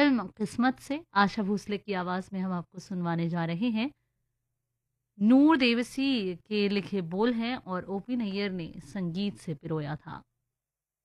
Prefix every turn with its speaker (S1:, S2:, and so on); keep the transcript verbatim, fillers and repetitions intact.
S1: Film किस्मत से आशा भोसले की आवाज़ में हम आपको सुनवाने जा रहे हैं। नूर देवसी के लिखे बोल हैं और ओपी नैयर ने संगीत से पिरोया था।